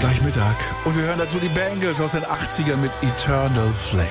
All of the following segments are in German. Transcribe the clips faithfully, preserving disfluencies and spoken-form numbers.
Gleich Mittag. Und wir hören dazu die Bangles aus den achtzigern mit Eternal Flame.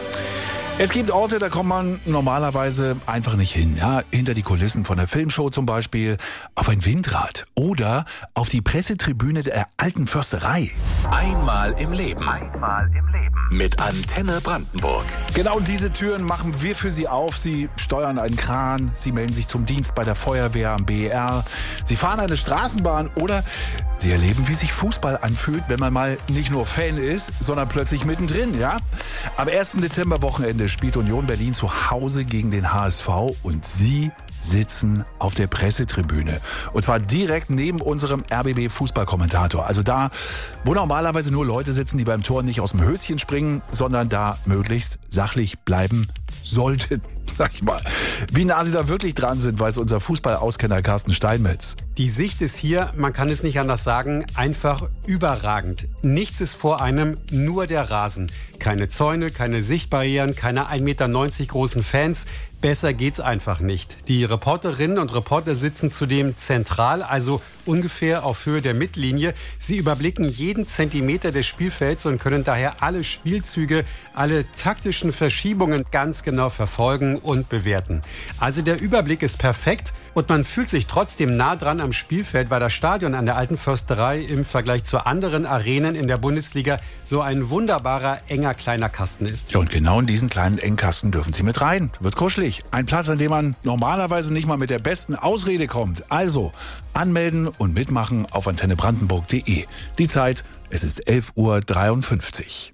Es gibt Orte, da kommt man normalerweise einfach nicht hin. Ja, hinter die Kulissen von der Filmshow zum Beispiel, auf ein Windrad oder auf die Pressetribüne der Alten Försterei. Einmal im Leben. Einmal im Leben. Mit Antenne Brandenburg. Genau diese Türen machen wir für Sie auf. Sie steuern einen Kran, Sie melden sich zum Dienst bei der Feuerwehr am B E R. Sie fahren eine Straßenbahn oder Sie erleben, wie sich Fußball anfühlt, wenn man mal nicht nur Fan ist, sondern plötzlich mittendrin, ja? Am ersten Dezember-Wochenende spielt Union Berlin zu Hause gegen den H S V und Sie sitzen auf der Pressetribüne. Und zwar direkt neben unserem R B B-Fußballkommentator. Also da, wo normalerweise nur Leute sitzen, die beim Tor nicht aus dem Höschen springen, sondern da möglichst sachlich bleiben sollten, sag ich mal. Wie nah Sie da wirklich dran sind, weiß unser Fußballauskenner Carsten Steinmetz. Die Sicht ist hier, man kann es nicht anders sagen, einfach überragend. Nichts ist vor einem, nur der Rasen. Keine Zäune, keine Sichtbarrieren, keine ein Meter neunzig großen Fans. Besser geht's einfach nicht. Die Reporterinnen und Reporter sitzen zudem zentral, also ungefähr auf Höhe der Mittellinie. Sie überblicken jeden Zentimeter des Spielfelds und können daher alle Spielzüge, alle taktischen Verschiebungen ganz genau verfolgen und bewerten. Also der Überblick ist perfekt und man fühlt sich trotzdem nah dran am Spielfeld, weil das Stadion an der Alten Försterei im Vergleich zu anderen Arenen in der Bundesliga so ein wunderbarer, enger, kleiner Kasten ist. Ja, und genau in diesen kleinen Engkasten dürfen Sie mit rein. Wird kuschelig. Ein Platz, an dem man normalerweise nicht mal mit der besten Ausrede kommt. Also anmelden und mitmachen auf antenne brandenburg punkt de. Die Zeit, es ist elf Uhr dreiundfünfzig.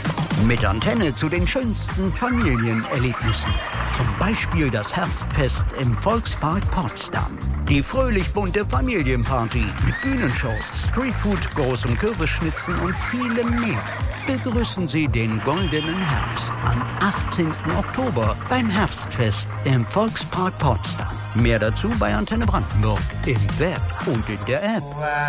Mit Antenne zu den schönsten Familienerlebnissen. Zum Beispiel das Herbstfest im Volkspark Potsdam. Die fröhlich bunte Familienparty mit Bühnenshows, Streetfood, großem Kürbisschnitzen und vielem mehr. Begrüßen Sie den goldenen Herbst am achtzehnten Oktober beim Herbstfest im Volkspark Potsdam. Mehr dazu bei Antenne Brandenburg im Web und in der App.